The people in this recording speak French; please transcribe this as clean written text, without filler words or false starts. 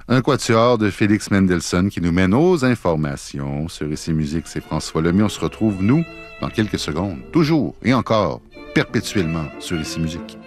Un quatuor de Félix Mendelssohn qui nous mène aux informations. Sur Ici Musique, c'est François Lemay. On se retrouve, nous, dans quelques secondes. Toujours et encore, perpétuellement, sur Ici Musique.